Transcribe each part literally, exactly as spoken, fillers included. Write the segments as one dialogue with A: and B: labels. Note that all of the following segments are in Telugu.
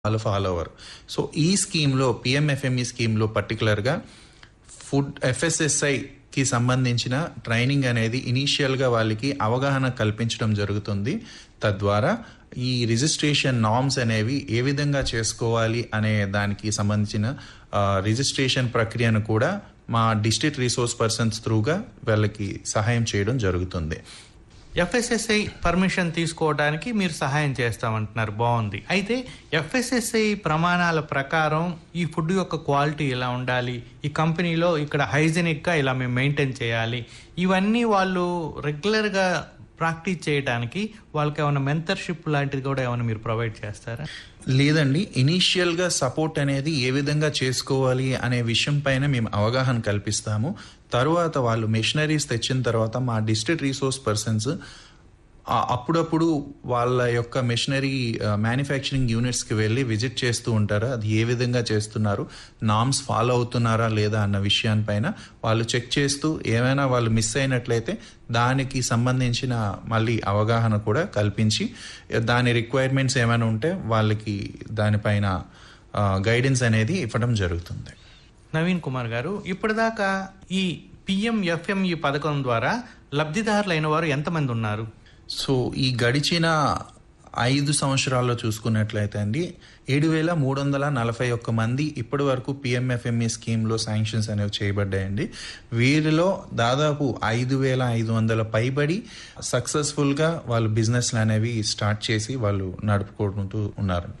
A: వాళ్ళు ఫాలో అవ్వరు. సో ఈ స్కీమ్లో పిఎంఎఫ్ఎంఈ స్కీమ్లో పర్టికులర్గా ఫుడ్ ఎఫ్ఎస్ఎస్ఐకి సంబంధించిన ట్రైనింగ్ అనేది ఇనీషియల్గా వాళ్ళకి అవగాహన కల్పించడం జరుగుతుంది. తద్వారా ఈ రిజిస్ట్రేషన్ నామ్స్ అనేవి ఏ విధంగా చేసుకోవాలి అనే దానికి సంబంధించిన రిజిస్ట్రేషన్ ప్రక్రియను కూడా మా డిస్ట్రిక్ట్ రిసోర్స్ పర్సన్స్ త్రూగా వాళ్ళకి సహాయం చేయడం జరుగుతుంది.
B: ఎఫ్ఎస్ఎస్ఐ పర్మిషన్ తీసుకోవడానికి మీరు సహాయం చేస్తామంటున్నారు, బాగుంది. అయితే ఎఫ్ఎస్ఎస్ఐ ప్రమాణాల ప్రకారం ఈ ఫుడ్ యొక్క క్వాలిటీ ఎలా ఉండాలి, ఈ కంపెనీలో ఇక్కడ హైజెనిక్గా ఇలా మేము మెయింటైన్ చేయాలి, ఇవన్నీ వాళ్ళు రెగ్యులర్గా ప్రాక్టీస్ చేయడానికి వాళ్ళకి ఏమైనా మెంటర్షిప్ లాంటిది కూడా ఏమైనా మీరు ప్రొవైడ్ చేస్తారా?
A: లేదండి, ఇనీషియల్గా సపోర్ట్ అనేది ఏ విధంగా చేసుకోవాలి అనే విషయం పైన మేము అవగాహన కల్పిస్తాము. తరువాత వాళ్ళు మెషినరీస్ తెచ్చిన తర్వాత మా డిస్ట్రిక్ట్ రిసోర్స్ పర్సన్స్ అప్పుడప్పుడు వాళ్ళ యొక్క మెషినరీ మ్యానుఫ్యాక్చరింగ్ యూనిట్స్కి వెళ్ళి విజిట్ చేస్తూ ఉంటారు. అది ఏ విధంగా చేస్తున్నారు, నామ్స్ ఫాలో అవుతున్నారా లేదా అన్న విషయాన్పైన వాళ్ళు చెక్ చేస్తూ ఏమైనా వాళ్ళు మిస్ అయినట్లయితే దానికి సంబంధించిన మళ్ళీ అవగాహన కూడా కల్పించి దాని రిక్వైర్మెంట్స్ ఏమైనా ఉంటే వాళ్ళకి దానిపైన గైడెన్స్ అనేది ఇవ్వడం జరుగుతుంది.
B: నవీన్ కుమార్ గారు, ఇప్పటిదాకా ఈ పిఎంఎఫ్ఎంఈ పథకం ద్వారా లబ్ధిదారులైన వారు ఎంతమంది ఉన్నారు?
A: సో ఈ గడిచిన ఐదు సంవత్సరాల్లో చూసుకున్నట్లయితే అండి ఏడు వేల మూడు వందల నలభై ఒక్క మంది ఇప్పటి వరకు పిఎంఎఫ్ఎంఈ స్కీమ్లో శాంక్షన్స్ అనేవి చేయబడ్డాయండి. వీరిలో దాదాపు ఐదు వేల ఐదు వందల పైబడి సక్సెస్ఫుల్గా వాళ్ళు బిజినెస్లు అనేవి స్టార్ట్ చేసి వాళ్ళు నడుపుకుంటూ ఉన్నారు.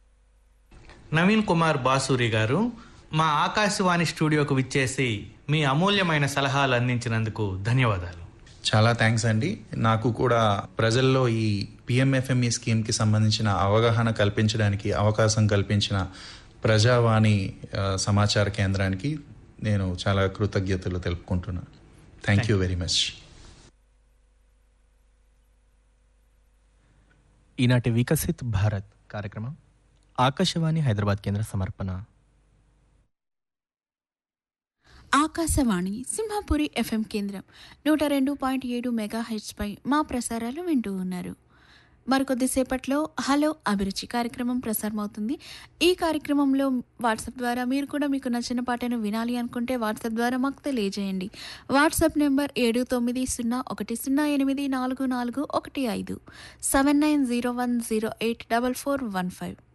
B: నవీన్ కుమార్ బాసూరి గారు, మా ఆకాశవాణి స్టూడియోకు విచ్చేసి మీ అమూల్యమైన సలహాలు అందించినందుకు ధన్యవాదాలు.
A: చాలా థ్యాంక్స్ అండి. నాకు కూడా ప్రజల్లో ఈ పిఎంఎఫ్ఎంఈ స్కీమ్కి సంబంధించిన అవగాహన కల్పించడానికి అవకాశం కల్పించిన ప్రజావాణి సమాచార కేంద్రానికి నేను చాలా కృతజ్ఞతలు తెలుపుకుంటున్నాను. Thank you very much.
C: ఈనాటి వికసిత్ భారత్ కార్యక్రమం ఆకాశవాణి హైదరాబాద్ కేంద్ర సమర్పణ.
D: ఆకాశవాణి సింహాపురి ఎఫ్ఎం కేంద్రం నూట రెండు పాయింట్ ఏడు మెగా హెచ్పై మా ప్రసారాలు వింటూ ఉన్నారు. మరికొద్దిసేపట్లో హలో అభిరుచి కార్యక్రమం ప్రసారమవుతుంది. ఈ కార్యక్రమంలో వాట్సాప్ ద్వారా మీరు కూడా మీకు నచ్చిన పాటను వినాలి అనుకుంటే వాట్సాప్ ద్వారా మాకు తెలియజేయండి. వాట్సాప్ నెంబర్ ఏడు తొమ్మిది సున్నా ఒకటి సున్నా ఎనిమిది నాలుగు నాలుగు ఒకటి ఐదు seven nine zero one zero eight double four one five.